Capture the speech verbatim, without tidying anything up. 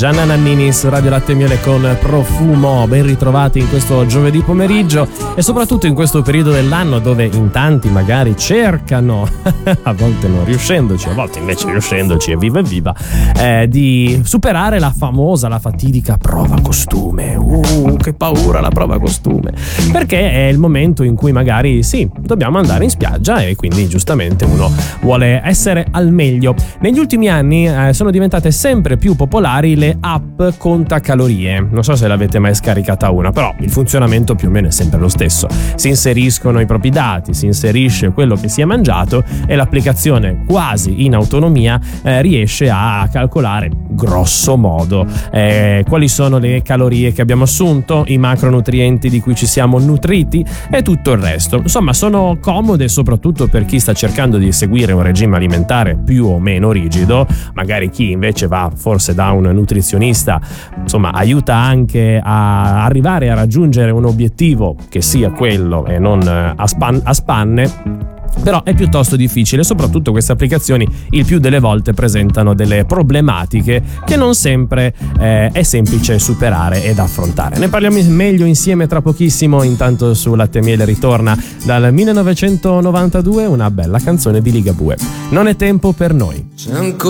Gianna Nannini su Radio Latte e Miele con Profumo. Ben ritrovati in questo giovedì pomeriggio e soprattutto in questo periodo dell'anno dove in tanti magari cercano, a volte non riuscendoci, a volte invece riuscendoci, evviva evviva, eh, di superare la famosa, la fatidica prova costume. Uh, che paura la prova costume! Perché è il momento in cui magari sì, dobbiamo andare in spiaggia e quindi giustamente uno vuole essere al meglio. Negli ultimi anni eh, sono diventate sempre più popolari le app contacalorie. Non so se l'avete mai scaricata una, però il funzionamento più o meno è sempre lo stesso. Si inseriscono i propri dati, si inserisce quello che si è mangiato e l'applicazione quasi in autonomia eh, riesce a calcolare grosso modo eh, quali sono le calorie che abbiamo assunto, i macronutrienti di cui ci siamo nutriti e tutto il resto. Insomma, sono comode soprattutto per chi sta cercando di seguire un regime alimentare più o meno rigido, magari chi invece va forse da un nutrizionista, insomma aiuta anche a arrivare a raggiungere un obiettivo che sia quello e non a, span- a spanne. Però è piuttosto difficile, soprattutto queste applicazioni il più delle volte presentano delle problematiche che non sempre eh, è semplice superare ed affrontare. Ne parliamo meglio insieme tra pochissimo. Intanto su Latte e Miele ritorna dal millenovecentonovantadue una bella canzone di Ligabue, Non è tempo per noi. C'è ancora